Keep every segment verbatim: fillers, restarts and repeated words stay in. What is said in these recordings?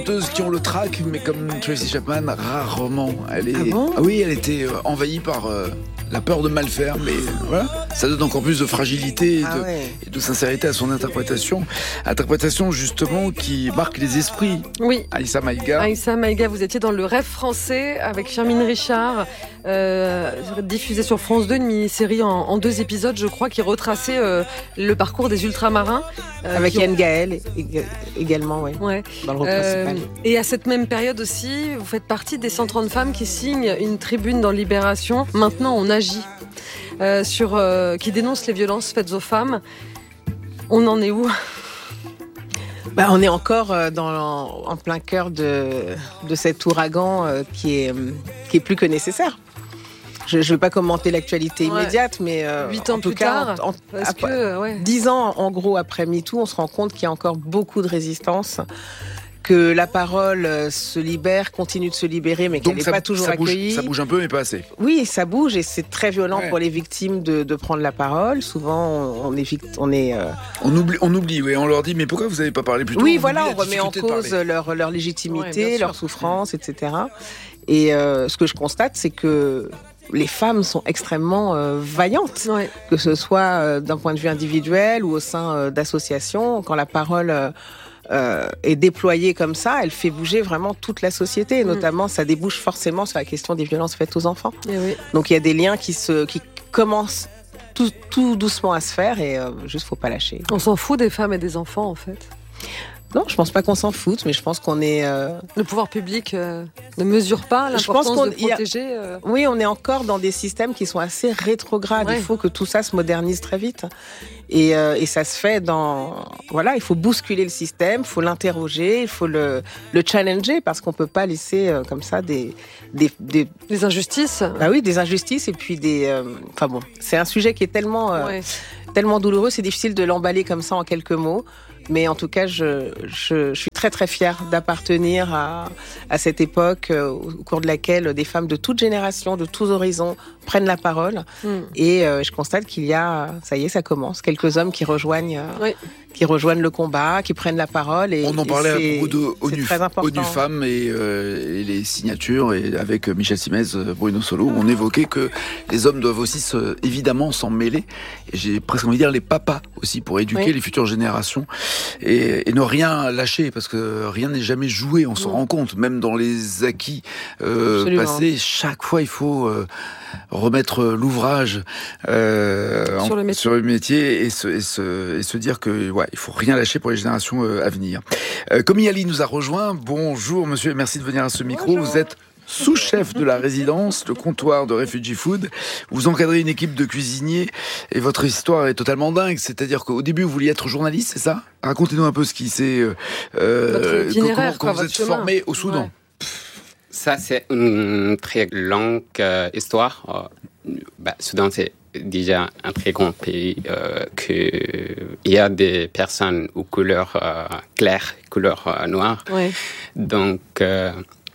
Qui ont le trac, mais comme Tracy Chapman, rarement. Elle est... Ah bon ? Ah oui, elle était euh, envahie par euh, la peur de mal faire, mais euh, voilà, ça donne encore plus de fragilité et, Ah de, ouais. et de sincérité à son interprétation. Interprétation justement qui marque les esprits. Oui. Aïssa Maïga. Aïssa Maïga, vous étiez dans Le Rêve français avec Firmin Richard, euh, diffusée sur France deux, une mini-série en, en deux épisodes, je crois, qui retraçait euh, le parcours des ultramarins. Euh, avec Yann ont... Gaël également, oui. Ouais. Dans le rôle euh, principal. Et à cette même période aussi, vous faites partie des cent trente femmes qui signent une tribune dans Libération. Maintenant, on agit. Euh, sur, euh, qui dénonce les violences faites aux femmes. On en est où ? Bah, on est encore dans, en, en plein cœur de, de cet ouragan euh, qui, est, qui est plus que nécessaire. Je ne veux pas commenter l'actualité ouais. immédiate, mais euh, Huit ans en tout plus cas, tard, en, en, parce que, ouais. dix ans en gros après MeToo, on se rend compte qu'il y a encore beaucoup de résistance, que la parole se libère, continue de se libérer, mais qu'elle n'est pas toujours ça bouge, accueillie. Ça bouge un peu, mais pas assez. Oui, ça bouge et c'est très violent ouais. pour les victimes de, de prendre la parole. Souvent, on, on est, vict- on est. Euh... On oublie, on oublie, oui. On leur dit, mais pourquoi vous n'avez pas parlé plus tôt ? Oui, on voilà, on remet en cause leur, leur légitimité, ouais, leur souffrance, et cetera. Et euh, ce que je constate, c'est que les femmes sont extrêmement euh, vaillantes, ouais. que ce soit euh, d'un point de vue individuel ou au sein euh, d'associations. Quand la parole euh, euh, est déployée comme ça, elle fait bouger vraiment toute la société. Et notamment, mmh. ça débouche forcément sur la question des violences faites aux enfants. Et oui. Donc, il y a des liens qui, se, qui commencent tout, tout doucement à se faire et euh, juste, faut pas lâcher. On s'en fout des femmes et des enfants, en fait. Non, je pense pas qu'on s'en foute, mais je pense qu'on est... Euh... Le pouvoir public euh, ne mesure pas l'importance je pense qu'on, de protéger... A... Euh... Oui, on est encore dans des systèmes qui sont assez rétrogrades. Ouais. Il faut que tout ça se modernise très vite. Et, euh, et ça se fait dans... Voilà, il faut bousculer le système, il faut l'interroger, il faut le, le challenger, parce qu'on peut pas laisser euh, comme ça des... Des, des... des injustices. Bah oui, des injustices et puis des... Euh... Enfin bon, c'est un sujet qui est tellement, euh, ouais. tellement douloureux, c'est difficile de l'emballer comme ça en quelques mots. Mais en tout cas, je, je, je suis très très fière d'appartenir à, à cette époque euh, au cours de laquelle des femmes de toutes générations, de tous horizons prennent la parole. Mm. Et euh, je constate qu'il y a, ça y est, ça commence, quelques hommes qui rejoignent, euh, oui. qui rejoignent le combat, qui prennent la parole. Et, on en parlait et à propos de ONU, ONU Femmes et, euh, et les signatures, et avec Michel Simès, Bruno Solo, on évoquait que les hommes doivent aussi se, évidemment s'en mêler. Et j'ai presque envie de dire les papas aussi, pour éduquer oui. les futures générations. Et, et ne rien lâcher, parce que rien n'est jamais joué, on s'en mmh. rend compte, même dans les acquis euh, passés, chaque fois il faut euh, remettre l'ouvrage euh, sur, en, le sur le métier et se, et se, et se dire que ouais, il faut rien lâcher pour les générations euh, à venir. Euh, Komi Ali nous a rejoint. Bonjour monsieur, merci de venir à ce micro. Bonjour. Vous êtes sous-chef de la résidence, le comptoir de Refugee Food. Vous encadrez une équipe de cuisiniers et votre histoire est totalement dingue. C'est-à-dire qu'au début, vous vouliez être journaliste, c'est ça ? Racontez-nous un peu ce qui s'est... Euh, comment, quand vous êtes chemin. formé au Soudan. Ouais. Ça, c'est une très longue euh, histoire. Euh, bah, Soudan, c'est déjà un très grand pays. Euh, que il y a des personnes aux couleurs euh, claires, couleurs euh, noires. Ouais. Donc... Euh,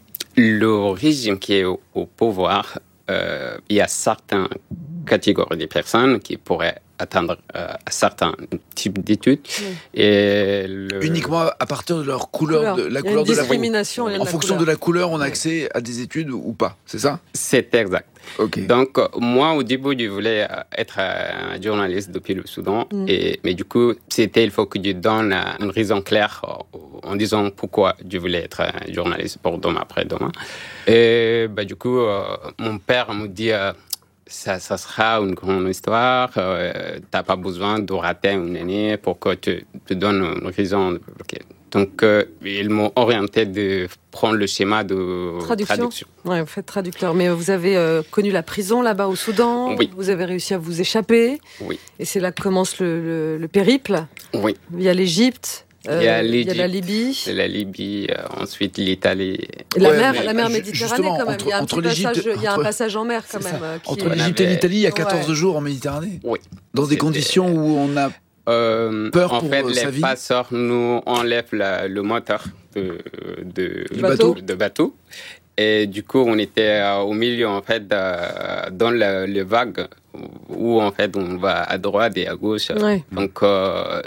le régime qui est au, au pouvoir, euh, il y a certaines catégories de personnes qui pourraient atteindre euh, un certain type d'études. Oui. Et le... Uniquement à partir de leur couleur, couleur. de la couleur de la discrimination. En fonction couleur. de la couleur, on a accès à des études ou pas, c'est ça ? C'est exact. Okay. Donc, moi, au début, je voulais être un journaliste depuis le Soudan. Mm. Et, mais du coup, c'était, il faut que je donne une raison claire en disant pourquoi je voulais être un journaliste pour demain après-demain. Et bah, du coup, euh, mon père me dit... Euh, Ça, ça sera une grande histoire. Euh, tu n'as pas besoin de rater une année pour que tu te donnes une raison. Okay. Donc, euh, ils m'ont orienté de prendre le schéma de traduction. traduction. Oui, vous faites traducteur. Mais vous avez euh, connu la prison là-bas au Soudan. Oui. Vous avez réussi à vous échapper. Oui. Et c'est là que commence le, le, le périple. Oui. Il y a l'Égypte. Euh, il, y a il y a la Libye. La Libye, euh, ensuite l'Italie. La ouais, mer, mais, la mer Méditerranée quand même. Entre, il y a un, entre passage, entre, il y a un passage en mer quand même. Euh, qui entre est... l'Égypte et l'Italie, il y a quatorze ouais. jours en Méditerranée. Oui. Dans des C'était... conditions où on a euh, peur en pour fait, sa vie. Les passeurs nous enlèvent la, le moteur de, de, du bateau. de bateau. Et du coup, on était au milieu, en fait, de, dans le, le vague, où, en fait, on va à droite et à gauche. Ouais. Donc, euh,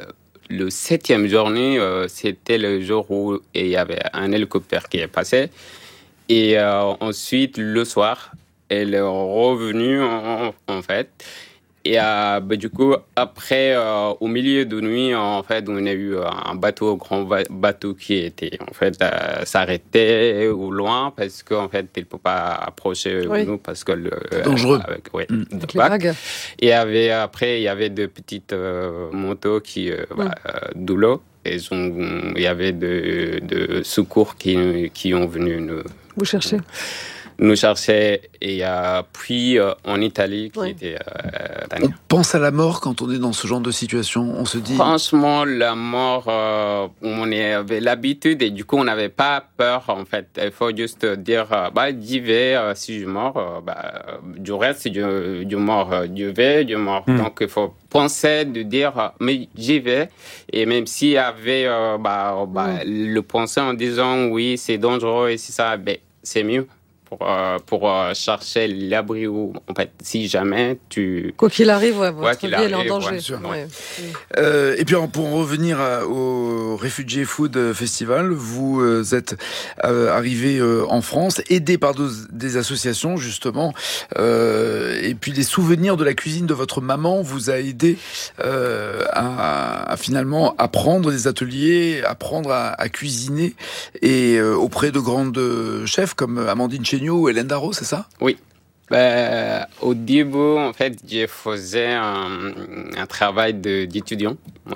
le septième journée, euh, c'était le jour où il y avait un hélicoptère qui est passé. Et euh, ensuite, le soir, elle est revenue, en, en fait. Et euh, bah, du coup, après, euh, au milieu de nuit, en fait, on a eu un bateau, un grand bateau qui était, en fait, euh, s'arrêter au loin parce qu'en fait, il ne peut pas approcher oui. nous parce que le c'est dangereux. Euh, avec, ouais, mmh. avec les vagues. Et il y avait, après, il y avait de petites euh, motos qui, euh, mmh. bah, euh, de l'eau. Et il y avait de, de secours qui, qui ont venu nous... Vous cherchez nous chercher. Et euh, puis euh, en Italie, qui oui. était... Euh, on pense à la mort quand on est dans ce genre de situation. On se dit... Franchement, la mort, euh, on avait l'habitude et du coup, on n'avait pas peur, en fait. Il faut juste dire, euh, bah, j'y vais, euh, si je meurs, euh, bah, du reste, du, du mort, euh, Dieu vais, du mort. Mm. Donc, il faut penser de dire, euh, mais j'y vais. Et même s'il y avait euh, bah, bah, mm. le penser en disant, oui, c'est dangereux et c'est ça, ben, c'est mieux. Pour, euh, pour euh, chercher l'abri où, en fait, si jamais tu... Quoi qu'il arrive, ouais, votre vie, elle est en danger. Ouais, ouais. Ouais. Euh, et puis, pour en revenir à, au Refugee Food Festival, vous euh, êtes euh, arrivé euh, en France, aidé par deux, des associations, justement, euh, et puis les souvenirs de la cuisine de votre maman vous a aidé euh, à, à finalement apprendre des ateliers, apprendre à, à cuisiner, et euh, auprès de grandes chefs comme Amandine Chéniaud, ou Hélène Darroze, c'est ça? Oui. Ben, au début, en fait, je faisais un, un travail de, d'étudiant.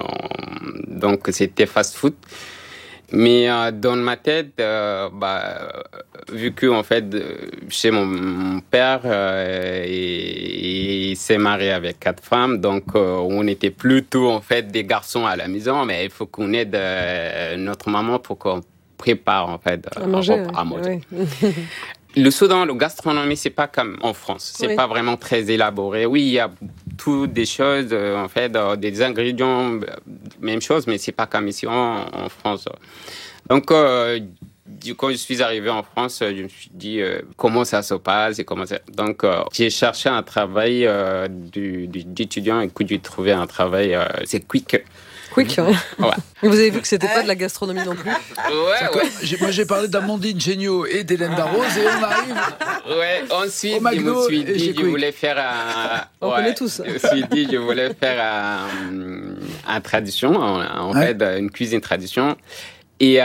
Donc, c'était fast-food. Mais euh, dans ma tête, euh, bah, vu que, en fait, chez mon, mon père, euh, il, il s'est marié avec quatre femmes, donc euh, on était plutôt, en fait, des garçons à la maison, mais il faut qu'on aide euh, notre maman pour qu'on prépare, en fait, à manger. À manger. Oui. Le Soudan, la gastronomie, c'est pas comme en France. C'est oui. pas vraiment très élaboré. Oui, il y a toutes des choses, euh, en fait, euh, des ingrédients, même chose, mais c'est pas comme ici en, en France. Donc, euh, quand je suis arrivé en France, je me suis dit euh, comment ça se passe et comment ça... Donc, euh, j'ai cherché un travail euh, du, du, d'étudiant et que j'ai trouvé un travail, euh, c'est quick. Quick, ouais. Ouais. Vous avez vu que c'était pas de la gastronomie non plus. Ouais, ouais. J'ai, moi, j'ai parlé d'Amandine Chéniaud et d'Hélène Darroze et on arrive. Ouais, ensuite, je me suis dit, je voulais faire un. On ouais, connaît tous. Je me suis dit, je voulais faire un, un tradition, en, en ouais. fait, une cuisine tradition. Et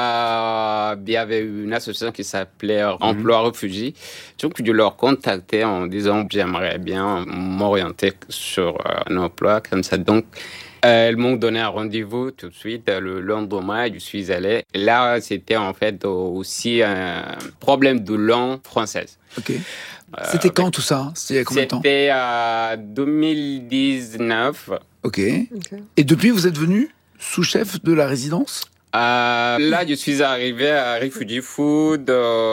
euh, il y avait une association qui s'appelait mmh. Emploi Réfugiés. Donc, je leur contactais en disant j'aimerais bien m'orienter sur un emploi comme ça. Donc, elles m'ont donné un rendez-vous tout de suite. Le lendemain, je suis allé. Là, c'était en fait aussi un problème de langue française. Ok. Euh, c'était quand tout ça? C'était il y a combien de temps? C'était en deux mille dix-neuf. Ok. okay. Et depuis, vous êtes venu sous-chef de la résidence? Euh, là, je suis arrivé à Refugee Food.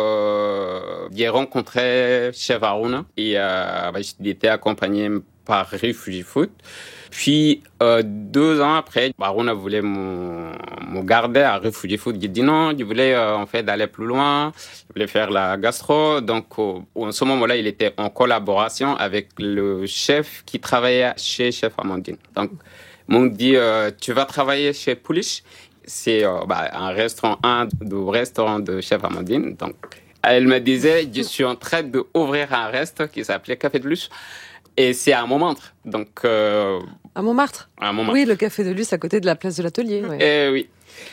Euh, j'ai rencontré Chef Haruna et euh, bah, j'étais accompagné par Refugee Food. Puis, euh, deux ans après, Haruna voulait me, me garder à Refugee Food. J'ai dit non, je voulais euh, en fait aller plus loin, je voulais faire la gastro. Donc, euh, en ce moment-là, il était en collaboration avec le chef qui travaillait chez Chef Amandine. Donc, ils m'ont dit, euh, tu vas travailler chez Poulich. C'est euh, bah, un restaurant, un de restaurants de Chef Amandine. Donc, elle me disait, je suis en train d'ouvrir un resto qui s'appelait Café de Luce. Et c'est à Montmartre. Donc, euh, à Montmartre À Montmartre. Oui, le Café de Luce à côté de la place de l'Atelier. Ouais. Eh oui.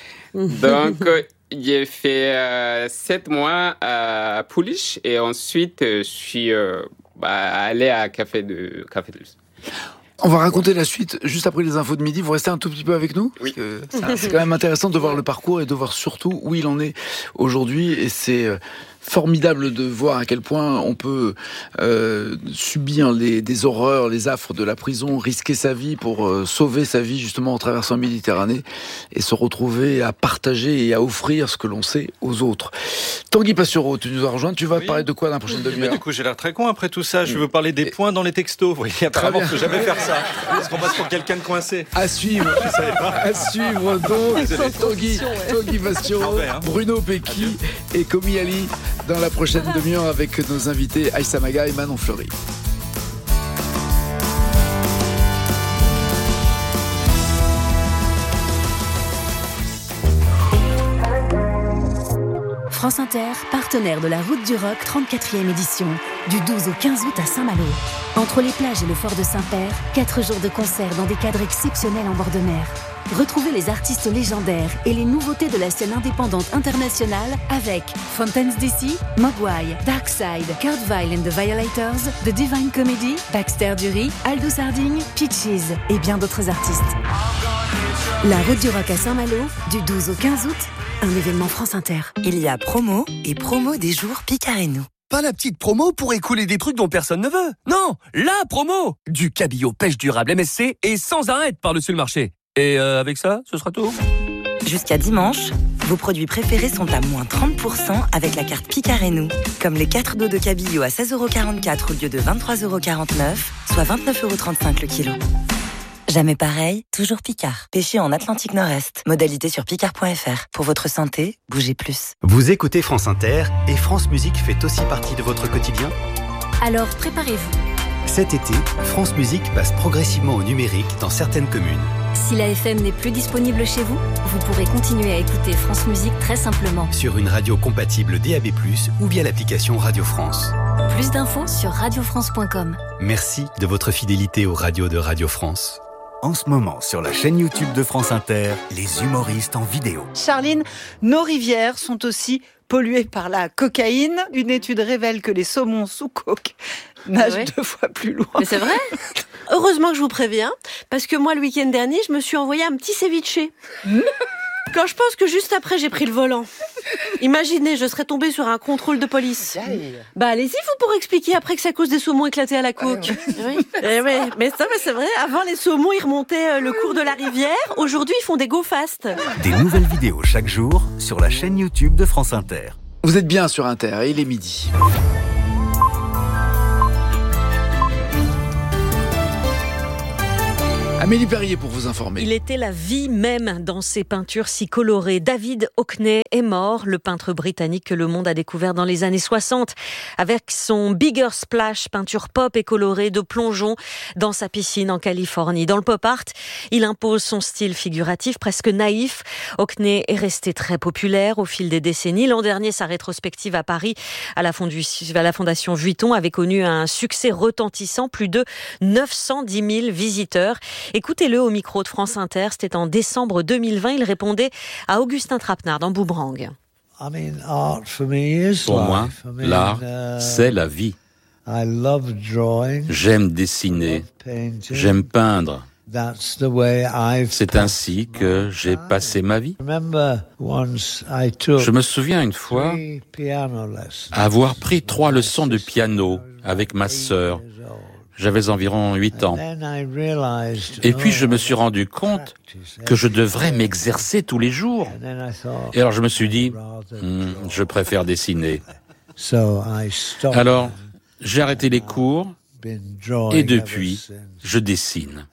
Donc, euh, j'ai fait euh, sept mois à Poulich et ensuite, euh, je suis euh, bah, allé à Café de, Café de Luce. On va raconter la suite juste après les infos de midi. Vous restez un tout petit peu avec nous? Oui. Parce que c'est quand même intéressant de voir le parcours et de voir surtout où il en est aujourd'hui. Et c'est formidable de voir à quel point on peut euh, subir les, des horreurs, les affres de la prison, risquer sa vie pour euh, sauver sa vie justement en traversant la Méditerranée et se retrouver à partager et à offrir ce que l'on sait aux autres. Tanguy Pastureau, tu nous as rejoint. Tu vas oui. parler de quoi dans la prochaine demi-heure? Mais du coup, j'ai l'air très con après tout ça. Je veux parler des et... points dans les textos. Vous voyez, apparemment, je ne peux jamais faire ça. Parce qu'on passe pour quelqu'un de coincé. À suivre. Je savais pas. À suivre donc Tanguy, Tanguy Pastureau, hein. Bruno Pecky okay. et Komi Ali dans la prochaine demi-heure avec nos invités Aïssa Maga et Manon Fleury. France Inter, partenaire de la Route du Rock trente-quatrième édition, du douze au quinze août à Saint-Malo. Entre les plages et le fort de Saint-Père, quatre jours de concerts dans des cadres exceptionnels en bord de mer. Retrouvez les artistes légendaires et les nouveautés de la scène indépendante internationale avec Fountains D C, Mogwai, Darkside, Kurt Vile and the Violators, The Divine Comedy, Baxter Dury, Aldo Sarding, Peaches et bien d'autres artistes. La Route du Rock à Saint-Malo, du douze au quinze août, un événement France Inter. Il y a promo et promo des jours Picard et nous. Pas la petite promo pour écouler des trucs dont personne ne veut. Non, la promo du cabillaud pêche durable M S C et sans arrêt par-dessus le marché. Et euh, avec ça, ce sera tout. Jusqu'à dimanche, vos produits préférés sont à moins trente pour cent avec la carte Picard et nous. Comme les quatre dos de cabillaud à seize euros quarante-quatre au lieu de vingt-trois euros quarante-neuf, soit vingt-neuf euros trente-cinq le kilo. Jamais pareil, toujours Picard. Pêché en Atlantique Nord-Est. Modalité sur picard point f r. Pour votre santé, bougez plus. Vous écoutez France Inter et France Musique fait aussi partie de votre quotidien ? Alors préparez-vous. Cet été, France Musique passe progressivement au numérique dans certaines communes. Si la F M n'est plus disponible chez vous, vous pourrez continuer à écouter France Musique très simplement. Sur une radio compatible D A B plus, ou via l'application Radio France. Plus d'infos sur radio france point com. Merci de votre fidélité aux radios de Radio France. En ce moment, sur la chaîne YouTube de France Inter, les humoristes en vidéo. Charline, nos rivières sont aussi polluées par la cocaïne. Une étude révèle que les saumons sous coke nagent ouais. deux fois plus loin. Mais c'est vrai. Heureusement que je vous préviens, parce que moi, le week-end dernier, je me suis envoyé un petit ceviche. Mmh. Quand je pense que juste après, j'ai pris le volant. Imaginez, je serais tombée sur un contrôle de police. Bah allez-y, vous pour expliquer après que c'est à cause des saumons éclatés à la coke. Oui. Eh ouais. Mais ça, mais c'est vrai, avant les saumons, ils remontaient le cours de la rivière. Aujourd'hui, ils font des go fast. Des nouvelles vidéos chaque jour sur la chaîne YouTube de France Inter. Vous êtes bien sur Inter et il est midi. Amélie Perrier pour vous informer. Il était la vie même dans ses peintures si colorées. David Hockney est mort, le peintre britannique que le monde a découvert dans les années soixante. Avec son Bigger Splash, peinture pop et colorée de plongeon dans sa piscine en Californie. Dans le pop art, il impose son style figuratif, presque naïf. Hockney est resté très populaire au fil des décennies. L'an dernier, sa rétrospective à Paris à la Fondation Vuitton avait connu un succès retentissant, plus de neuf cent dix mille visiteurs. Écoutez-le au micro de France Inter, c'était en décembre deux mille vingt, il répondait à Augustin Trapenard dans Boomerang. Pour moi, l'art, c'est la vie. J'aime dessiner, j'aime peindre. C'est ainsi que j'ai passé ma vie. Je me souviens une fois avoir pris trois leçons de piano avec ma sœur. J'avais environ huit ans. Et puis je me suis rendu compte que je devrais m'exercer tous les jours. Et alors je me suis dit, hm, je préfère dessiner. Alors j'ai arrêté les cours et depuis, je dessine.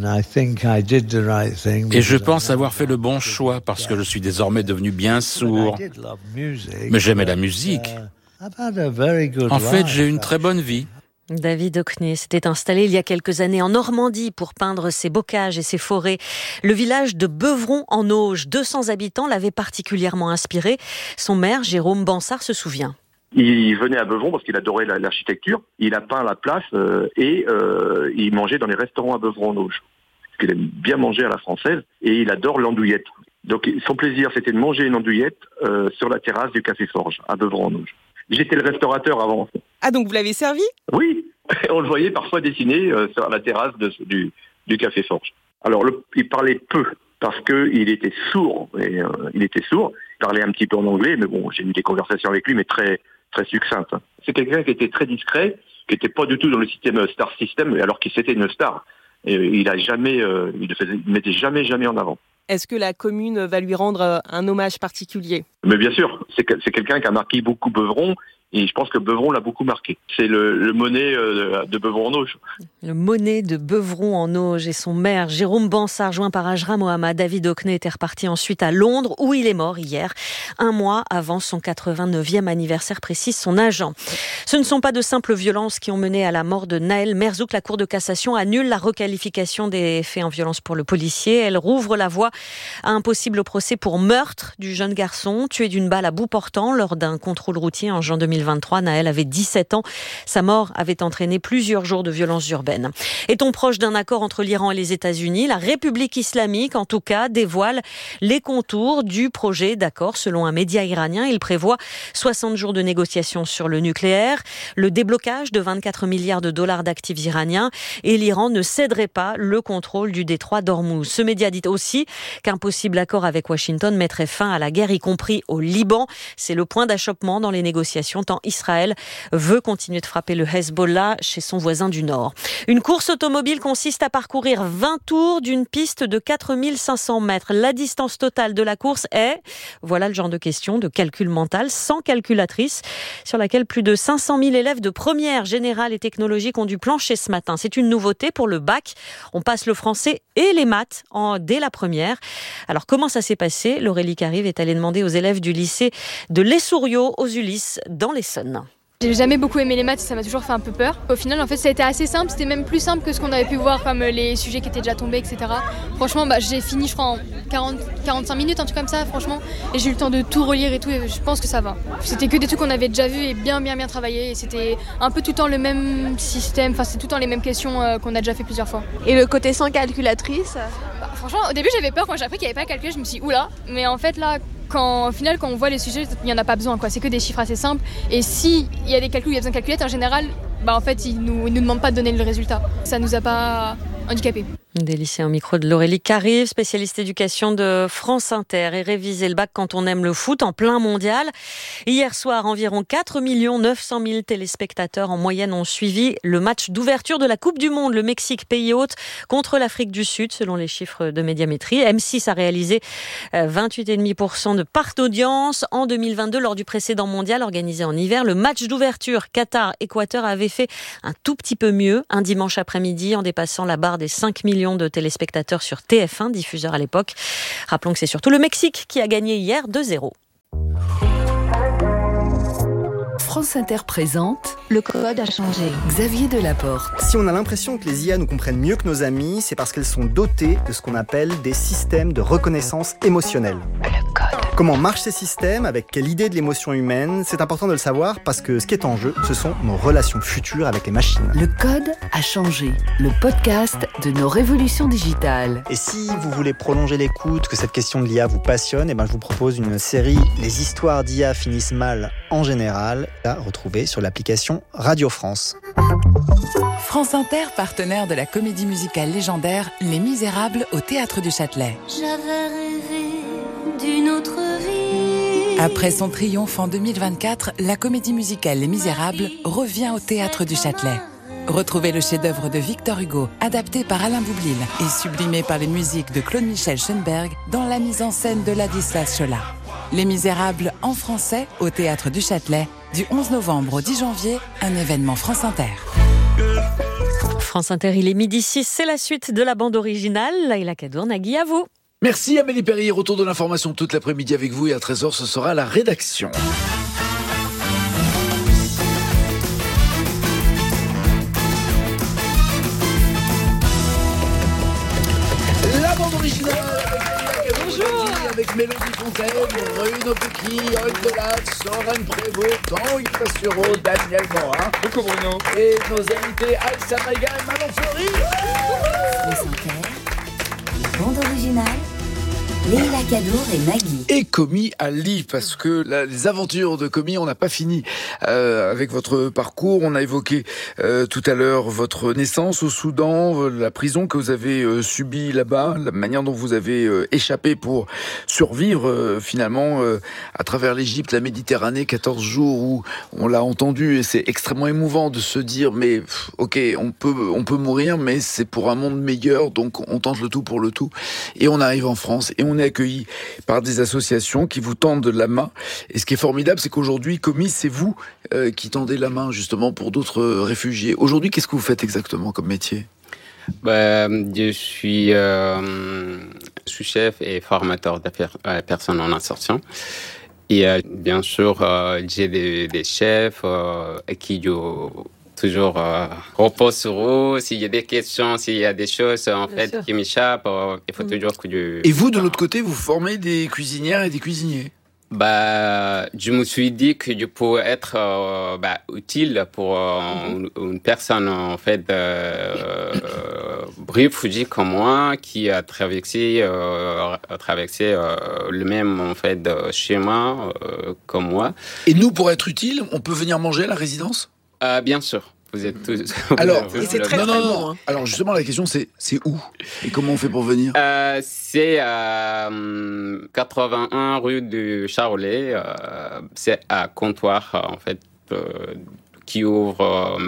Et je pense avoir fait le bon choix parce que je suis désormais devenu bien sourd. Mais j'aimais la musique. En fait, j'ai une très bonne vie. David Hockney s'était installé il y a quelques années en Normandie pour peindre ses bocages et ses forêts. Le village de Beuvron-en-Auge, deux cents habitants, l'avait particulièrement inspiré. Son maire, Jérôme Bansard, se souvient. Il venait à Beuvron parce qu'il adorait l'architecture. Il a peint la place euh, et euh, il mangeait dans les restaurants à Beuvron-en-Auge. Parce qu'il aime bien manger à la française et il adore l'andouillette. Donc son plaisir, c'était de manger une andouillette euh, sur la terrasse du Café Forge à Beuvron-en-Auge. J'étais le restaurateur avant. Ah, donc vous l'avez servi ? Oui, on le voyait parfois dessiner euh, sur la terrasse de, du, du Café Forge. Alors, le, il parlait peu parce qu'il était sourd. Et, euh, il était sourd. Il parlait un petit peu en anglais, mais bon, j'ai eu des conversations avec lui, mais très, très succinctes. C'est quelqu'un qui était très discret, qui n'était pas du tout dans le système Star System, alors qu'il c'était une star. Et il a jamais, euh, il ne mettait jamais, jamais en avant. Est-ce que la commune va lui rendre un hommage particulier ? Mais bien sûr, c'est, c'est quelqu'un qui a marqué beaucoup Beuvron Et je pense que Beuvron l'a beaucoup marqué. C'est le, le Monet euh, de Beuvron-en-Auge. Le Monet de Beuvron-en-Auge et son maire, Jérôme Bansard, joint par Ajra Mohamed. David Hockney était reparti ensuite à Londres, où il est mort hier, un mois avant son quatre-vingt-neuvième anniversaire, précise son agent. Ce ne sont pas de simples violences qui ont mené à la mort de Naël Merzouk. La Cour de cassation annule la requalification des faits en violence pour le policier. Elle rouvre la voie à un possible procès pour meurtre du jeune garçon, tué d'une balle à bout portant lors d'un contrôle routier en juin deux mille vingt-trois. Naël avait dix-sept ans. Sa mort avait entraîné plusieurs jours de violences urbaines. Est-on proche d'un accord entre l'Iran et les États-Unis ? La République islamique, en tout cas, dévoile les contours du projet d'accord. Selon un média iranien, il prévoit soixante jours de négociations sur le nucléaire, le déblocage de vingt-quatre milliards de dollars d'actifs iraniens et l'Iran ne céderait pas le contrôle du détroit d'Ormuz. Ce média dit aussi qu'un possible accord avec Washington mettrait fin à la guerre, y compris au Liban. C'est le point d'achoppement dans les négociations, tant Israël veut continuer de frapper le Hezbollah chez son voisin du Nord. Une course automobile consiste à parcourir vingt tours d'une piste de quatre mille cinq cents mètres. La distance totale de la course est, voilà le genre de question de calcul mental, sans calculatrice, sur laquelle plus de cinq cent mille élèves de première générale et technologique ont dû plancher ce matin. C'est une nouveauté pour le bac. On passe le français et les maths en, dès la première. Alors comment ça s'est passé ? L'Aurélie Carive est allée demander aux élèves du lycée de l'Essourio aux Ulysses dans l'Essonne. J'ai jamais beaucoup aimé les maths, ça m'a toujours fait un peu peur. Au final, en fait, ça a été assez simple, c'était même plus simple que ce qu'on avait pu voir, comme les sujets qui étaient déjà tombés, et cetera. Franchement, bah, j'ai fini, je crois, en quarante, quarante-cinq minutes, un truc comme ça, franchement. Et j'ai eu le temps de tout relire et tout, et je pense que ça va. C'était que des trucs qu'on avait déjà vus et bien, bien, bien travaillé. Et c'était un peu tout le temps le même système, enfin, c'est tout le temps les mêmes questions euh, qu'on a déjà fait plusieurs fois. Et le côté sans calculatrice bah, franchement, au début, j'avais peur quand j'ai appris qu'il n'y avait pas à calculer, je me suis dit, oula, mais en fait, là, Quand, au final, quand on voit les sujets, il n'y en a pas besoin, quoi. C'est que des chiffres assez simples. Et s'il y a des calculs, il y a besoin de calculettes, en général, bah, en fait, ils ne nous, ils nous demandent pas de donner le résultat. Ça ne nous a pas handicapés. Des lycéens au micro de l'Aurélie Carive, spécialiste éducation de France Inter. Et réviser le bac quand on aime le foot en plein mondial. Hier soir, environ quatre millions neuf cent mille téléspectateurs en moyenne ont suivi le match d'ouverture de la Coupe du Monde, le Mexique, pays hôte, contre l'Afrique du Sud, selon les chiffres de Médiamétrie. M six a réalisé vingt-huit virgule cinq pour cent de part d'audience. En deux mille vingt-deux, lors du précédent mondial organisé en hiver, le match d'ouverture Qatar-Équateur avait fait un tout petit peu mieux un dimanche après-midi en dépassant la barre des cinq millions de téléspectateurs sur T F un, diffuseur à l'époque. Rappelons que c'est surtout le Mexique qui a gagné hier deux zéro. France Inter présente Le code a changé. Xavier Delaporte. Si on a l'impression que les I A nous comprennent mieux que nos amis, c'est parce qu'elles sont dotées de ce qu'on appelle des systèmes de reconnaissance émotionnelle. Le code. Comment marchent ces systèmes, avec quelle idée de l'émotion humaine, c'est important de le savoir parce que ce qui est en jeu, ce sont nos relations futures avec les machines. Le code a changé. Le podcast de nos révolutions digitales. Et si vous voulez prolonger l'écoute, que cette question de l'I A vous passionne, eh ben je vous propose une série Les histoires d'I A finissent mal en général, à retrouver sur l'application Radio France. France Inter, partenaire de la comédie musicale légendaire Les Misérables au Théâtre du Châtelet. J'avais rêvé d'une autre vie. Après son triomphe en deux mille vingt-quatre, la comédie musicale Les Misérables revient au Théâtre du Châtelet. Retrouvez le chef-d'œuvre de Victor Hugo, adapté par Alain Boublil et sublimé par les musiques de Claude-Michel Schoenberg dans la mise en scène de Ladislas Chola. Les Misérables en français au Théâtre du Châtelet, du onze novembre au dix janvier, un événement France Inter. France Inter, il est midi six, c'est la suite de la bande originale. Laïla Kadour, Nagui, à vous. Merci Amélie Perrier, retour de l'information toute l'après-midi avec vous et à treize heures ce sera la rédaction. La bande originale avec, Bonjour. avec Mélodie Fontaine, Bruno Pequi, Olde Delattre, Soren Prévost, Tanguy Passuro, Daniel Morin. Coucou Bruno. Et nos invités Aïssa Maïga et Manon Fleury. France Inter, la bande originale, Leïla Kadour et Nagui. Et Komi Ali, parce que la, les aventures de Komi, on n'a pas fini euh, avec votre parcours. On a évoqué euh, tout à l'heure votre naissance au Soudan, euh, la prison que vous avez euh, subie là-bas, la manière dont vous avez euh, échappé pour survivre euh, finalement euh, à travers l'Égypte, la Méditerranée, quatorze jours où on l'a entendu et c'est extrêmement émouvant de se dire mais pff, ok, on peut on peut mourir, mais c'est pour un monde meilleur, donc on tente le tout pour le tout. Et on arrive en France et on on est accueilli par des associations qui vous tendent la main. Et ce qui est formidable, c'est qu'aujourd'hui, Comis, c'est vous euh, qui tendez la main justement pour d'autres réfugiés. Aujourd'hui, qu'est-ce que vous faites exactement comme métier ? Bah, je suis euh, sous-chef et formateur de per- euh, personnes en insertion. Et euh, bien sûr, euh, j'ai des, des chefs euh, qui je toujours euh, repose sur eux. S'il y a des questions, s'il y a des choses en bien fait sûr. qui m'échappent, euh, il faut mmh. toujours que je... Et vous, de l'autre côté, vous formez des cuisinières et des cuisiniers ? Bah, je me suis dit que je pouvais être euh, bah, utile pour euh, une, une personne en fait euh, réfugiée comme moi qui a traversé, euh, a traversé euh, le même en fait schéma euh, comme moi. Et nous, pour être utile, on peut venir manger à la résidence ? euh, Bien sûr. Vous êtes tous. Alors, et c'est très, non, très non, bon. non. Hein. Alors justement, la question c'est c'est où et comment on fait pour venir ? euh, C'est à euh, quatre-vingt-un rue du Charolais. Euh, c'est à comptoir en fait euh, qui ouvre euh,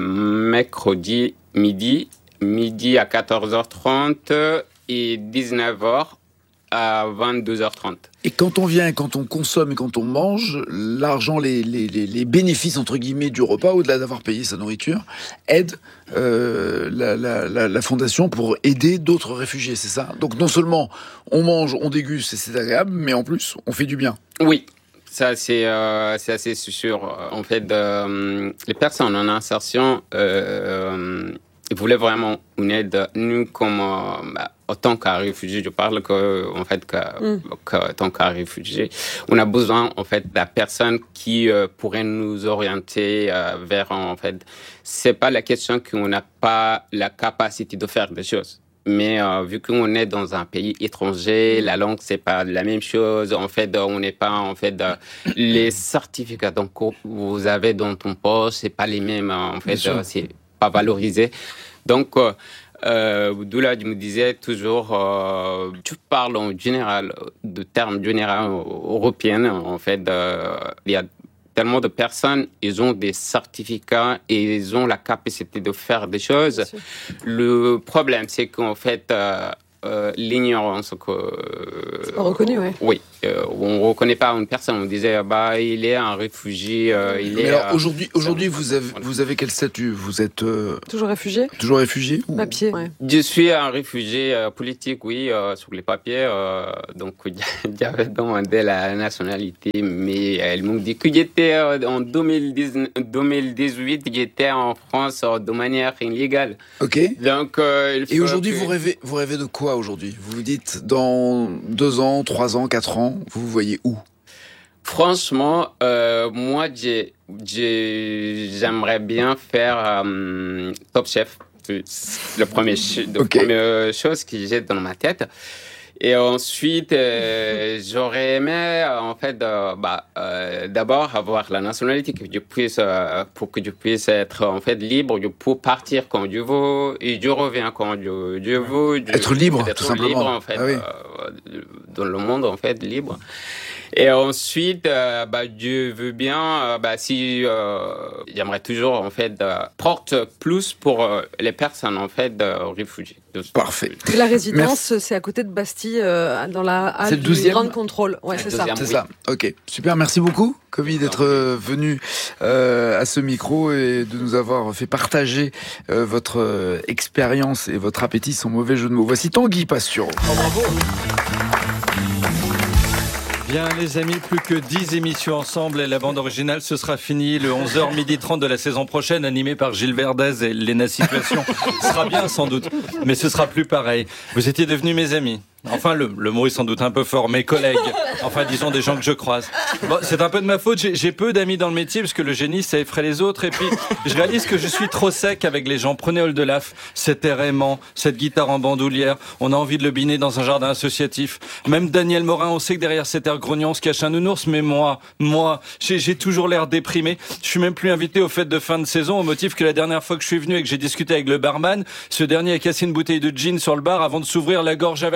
mercredi midi, midi à quatorze heures trente et dix-neuf heures à vingt-deux heures trente. Et quand on vient, quand on consomme et quand on mange, l'argent, les, les, les, les bénéfices entre guillemets du repas, au-delà d'avoir payé sa nourriture, aident euh, la, la, la, la fondation pour aider d'autres réfugiés, c'est ça ? Donc non seulement on mange, on déguste et c'est agréable, mais en plus on fait du bien. Oui. Ça, c'est, euh, c'est assez sûr. En fait, euh, les personnes en insertion euh, voulaient vraiment une aide. Nous, comme euh, bah, en tant qu'un réfugié, je parle que, en fait, que, mm. que, tant qu'un réfugié, on a besoin, en fait, de la personne qui euh, pourrait nous orienter euh, vers, en fait, c'est pas la question qu'on n'a pas la capacité de faire des choses. Mais euh, vu qu'on est dans un pays étranger, la langue c'est pas la même chose. En fait, on n'est pas en fait euh, les certificats donc vous avez dans ton poste, c'est pas les mêmes. En fait, euh, c'est pas valorisé. Donc euh, euh, d'où là, je me disais toujours, euh, tu parles en général de termes généraux européens. En fait, euh, il y a tellement de personnes, ils ont des certificats et ils ont la capacité de faire des choses. Le problème, c'est qu'en fait, euh, euh, l'ignorance que... Euh, c'est pas reconnu, ouais. Oui. Euh, on ne reconnaît pas une personne. On disait, bah, il est un réfugié. Euh, il Mais est, alors, euh, aujourd'hui, aujourd'hui vous, avez, vous avez quel statut ? Vous êtes... Euh, toujours réfugié ? Toujours réfugié ou... Papier, ouais. Je suis un réfugié euh, politique, oui, euh, sur les papiers. Euh, donc, j'avais demandé la nationalité, mais elle m'a dit que j'étais euh, en deux mille dix-huit, j'étais en France euh, de manière illégale. Ok. Donc, euh, il Et aujourd'hui, que... vous rêvez, vous rêvez de quoi aujourd'hui ? Vous vous dites, dans deux ans, trois ans, quatre ans, vous vous voyez où ? Franchement, euh, moi, j'ai, j'ai, j'aimerais bien faire euh, Top Chef. C'est la première, la okay. première chose que j'ai dans ma tête. Et ensuite, euh, j'aurais aimé, en fait, euh, bah, euh, d'abord avoir la nationalité que je puisse, euh, pour que je puisse être, en fait, libre, je peux partir quand je veux et je reviens quand je, je veux. Je, être libre, être tout simplement. Libre, en fait, ah oui. euh, dans le monde, en fait, libre. Et ensuite, euh, bah, je veux bien, euh, bah, si euh, j'aimerais toujours en fait euh, porte plus pour euh, les personnes en fait de réfugiés. Parfait. Et la résidence, Merci. C'est à côté de Bastille, euh, dans la halle du Grand Contrôle. Ouais, c'est, c'est ça. C'est oui. ça. Ok, super. Merci beaucoup, Comis, d'être euh, venu euh, à ce micro et de nous avoir fait partager euh, votre euh, expérience et votre appétit, sans mauvais jeu de mots. Voici Tanguy Pastureau. Oh, bravo. Bien les amis, plus que dix émissions ensemble et la bande originale, ce sera fini le onze heures trente de la saison prochaine, animé par Gilles Verdez et Léna Situation. Ce sera bien sans doute, mais ce sera plus pareil. Vous étiez devenus mes amis. Enfin, le, le mot est sans doute un peu fort, mes collègues. Enfin, disons des gens que je croise. Bon, c'est un peu de ma faute, j'ai, j'ai peu d'amis dans le métier, parce que le génie, ça effraie les autres. Et puis, je réalise que je suis trop sec avec les gens. Prenez Oldelaf, cet air aimant, cette guitare en bandoulière. On a envie de le biner dans un jardin associatif. Même Daniel Morin, on sait que derrière cet air grognon se cache un nounours. Mais moi, moi, j'ai, j'ai toujours l'air déprimé. Je suis même plus invité aux fêtes de fin de saison, au motif que la dernière fois que je suis venu et que j'ai discuté avec le barman, ce dernier a cassé une bouteille de gin sur le bar avant de s'ouvrir la gorge avec.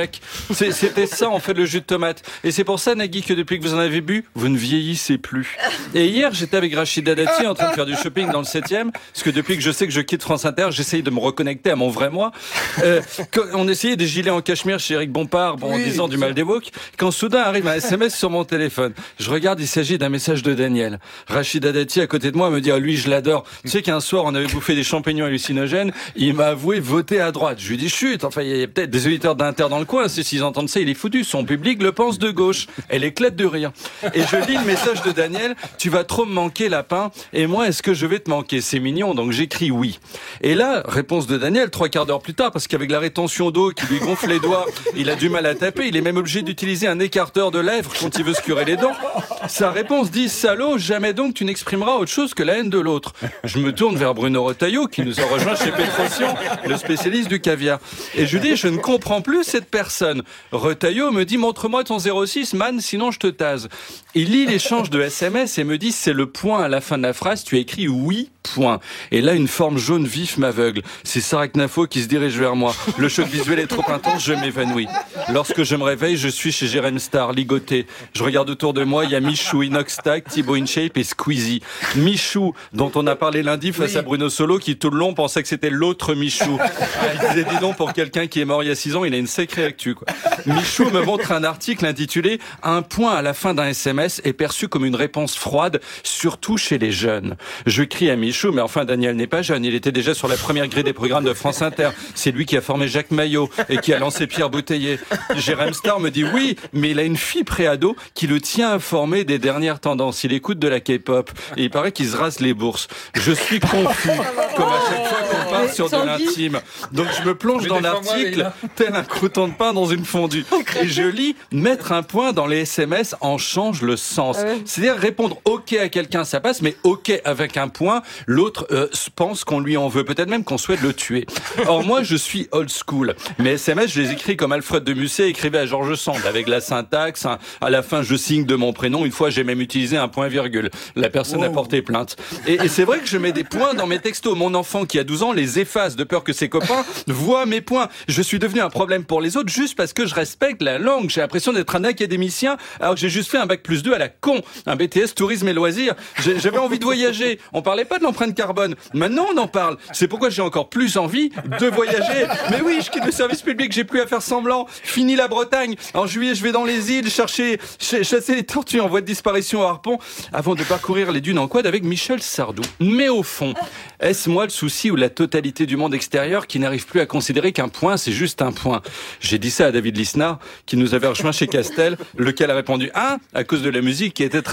C'est, c'était ça, en fait, le jus de tomate. Et c'est pour ça, Nagui, que depuis que vous en avez bu, vous ne vieillissez plus. Et hier, j'étais avec Rachida Dati en train de faire du shopping dans le septième, parce que depuis que je sais que je quitte France Inter, j'essaye de me reconnecter à mon vrai moi. Euh, on essayait des gilets en cachemire chez Eric Bompard, bon, oui, en disant du mal des woke, quand soudain arrive un S M S sur mon téléphone. Je regarde, il s'agit d'un message de Daniel. Rachida Dati, à côté de moi, me dit, ah, lui, je l'adore. Tu sais qu'un soir, on avait bouffé des champignons hallucinogènes, il m'a avoué voter à droite. Je lui dis, chut, enfin, il y a peut-être des auditeurs d'Inter dans le coin, si s'ils entendent ça, il est foutu. Son public le pense de gauche. Elle éclate de rire. Et je lis le message de Daniel, tu vas trop me manquer, lapin, et moi, est-ce que je vais te manquer? C'est mignon, donc j'écris oui. Et là, réponse de Daniel, trois quarts d'heure plus tard, parce qu'avec la rétention d'eau qui lui gonfle les doigts, il a du mal à taper, il est même obligé d'utiliser un écarteur de lèvres quand il veut se curer les dents. Sa réponse dit, salaud, jamais donc tu n'exprimeras autre chose que la haine de l'autre. Je me tourne vers Bruno Retailleau, qui nous a rejoint chez Petrosian, le spécialiste du caviar. Et je lui dis, je ne comprends plus cette personne. Retailleau me dit, montre-moi ton zéro six, man, sinon je te tase. Il lit l'échange de S M S et me dit, c'est le point à la fin de la phrase, tu as écrit oui, point. Et là, une forme jaune vif m'aveugle. C'est Sarah Knafo qui se dirige vers moi. Le choc visuel est trop intense, je m'évanouis. Lorsque je me réveille, je suis chez Jérém Star, ligoté. Je regarde autour de moi, il y a Michou, Inoxtag, Thibaut InShape et Squeezie. Michou, dont on a parlé lundi face oui. à Bruno Solo, qui tout le long pensait que c'était l'autre Michou. Il disait, dis donc, pour quelqu'un qui est mort il y a six ans, il a une sacrée actu, quoi. Michou me montre un article intitulé « Un point à la fin d'un S M S est perçu comme une réponse froide, surtout chez les jeunes ». Je crie à Michou, mais enfin Daniel n'est pas jeune, il était déjà sur la première grille des programmes de France Inter. C'est lui qui a formé Jacques Maillot et qui a lancé Pierre Bouteiller. Jérém Star me dit oui, mais il a une fille préado qui le tient informé des dernières tendances. Il écoute de la K-pop et il paraît qu'il se rase les bourses. Je suis confus, comme à chaque fois qu'on part sur de l'intime. Donc je me plonge dans l'article, tel un crouton de pain dans une fondue. Et je lis, mettre un point dans les S M S en change le sens. Ah ouais. C'est-à-dire répondre OK à quelqu'un, ça passe, mais OK avec un point, l'autre euh, pense qu'on lui en veut, peut-être même qu'on souhaite le tuer. Or moi, je suis old school. Mes S M S, je les écris comme Alfred de Musset écrivait à Georges Sand, avec la syntaxe. Hein, à la fin, je signe de mon prénom. Une fois, j'ai même utilisé un point-virgule. La personne wow. a porté plainte. Et, et c'est vrai que je mets des points dans mes textos. Mon enfant, qui a douze ans, les efface de peur que ses copains voient mes points. Je suis devenu un problème pour les autres juste parce que je respecte la langue. J'ai l'impression d'être un académicien alors que j'ai juste fait un bac plus deux à la con. Un B T S tourisme et loisirs. J'ai, j'avais envie de voyager. On parlait pas de l'empreinte carbone. Maintenant, on en parle. C'est pourquoi j'ai encore plus envie de voyager. Mais oui, je quitte le service public. J'ai plus à faire semblant. Fini la Bretagne. En juillet, je vais dans les îles chercher, ch- chasser les tortues en voie de disparition au harpon avant de parcourir les dunes en quad avec Michel Sardou. Mais au fond, est-ce moi le souci ou la totalité du monde extérieur qui n'arrive plus à considérer qu'un point, c'est juste un point? J'ai dit ça à David Lisnard, qui nous avait rejoint chez Castel, lequel a répondu « Ah, à cause de la musique qui était très